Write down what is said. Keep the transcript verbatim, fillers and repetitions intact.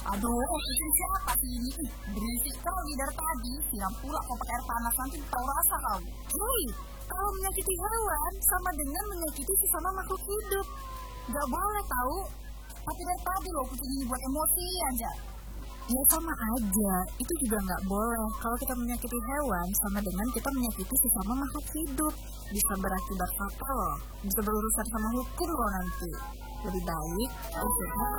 Aduh, kucing siapa sih ini? Ih, berisik kali dari tadi. Siram pula kau pakai air panas, nanti tahu rasa kau. Hei, kalau menyakiti hewan sama dengan menyakiti sesama makhluk hidup. Gak boleh tahu. Tapi dari tadi loh kucing ini buat emosi aja. Ya sama aja, itu juga nggak boleh. Kalau kita menyakiti hewan sama dengan kita menyakiti sesama makhluk hidup. Bisa berakibat fatal loh. Bisa berurusan sama hukum loh nanti. Lebih baik, usirnya